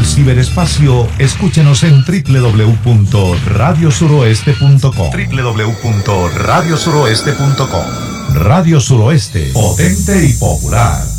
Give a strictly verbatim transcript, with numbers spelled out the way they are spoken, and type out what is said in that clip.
el ciberespacio, escúchenos en doble u doble u doble u punto radio suroeste punto com. doble u doble u doble u punto radio suroeste punto com. Radio Suroeste, potente y popular.